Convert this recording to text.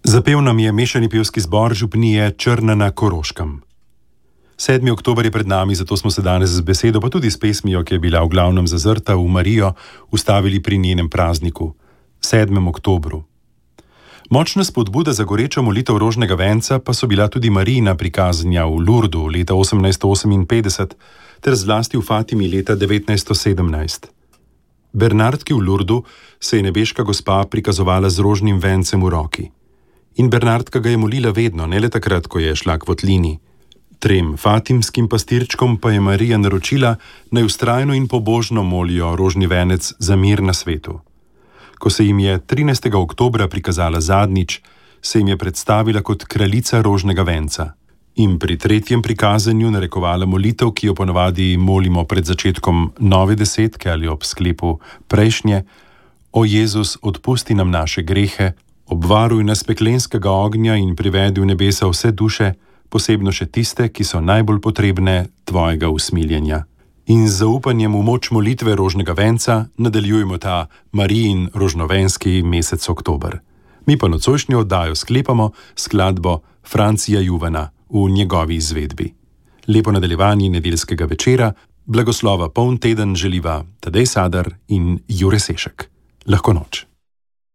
Zapel nam je mešani pevski zbor župnije Črna na Koroškem. 7. oktober je pred nami, zato smo se danes z besedo, pa tudi s pesmijo, ki je bila v glavnem zazrta v Marijo, ustavili pri njenem prazniku, 7. oktobru. Močna spodbuda za gorečo molitev rožnega venca pa so bila tudi Marijina prikazanja v Lurdu leta 1858 ter zlasti v Fatimi leta 1917. Bernardki v Lurdu se je nebeška gospa prikazovala z rožnim vencem v roki. In Bernardka ga je molila vedno, ne le takrat, ko je šla k votlini. 3 fatimskim pastirčkom pa je Marija naročila, naj vztrajno in pobožno molijo rožni venec za mir na svetu. Ko se jim je 13. oktobra prikazala zadnjič, se jim je predstavila kot kraljica rožnega venca. In pri 3. prikazanju narekovala molitev, ki jo ponavadi molimo pred začetkom nove desetke ali ob sklepu prejšnje: O Jezus, odpusti nam naše grehe, obvaruj nas peklenskega ognja in privedi v nebesa vse duše, posebno še tiste, ki so najbolj potrebne tvojega usmiljenja. In z zaupanjem v moč molitve rožnega venca nadaljujemo ta Marijin rožnovenski mesec oktober. Mi pa nocojšnjo oddajo sklepamo skladbo Francija Juvana v njegovi izvedbi. Lepo nadaljevanje nedeljskega večera, blagoslova poln teden želiva Tadej Sadar in Jure Sešek. Lahko noč.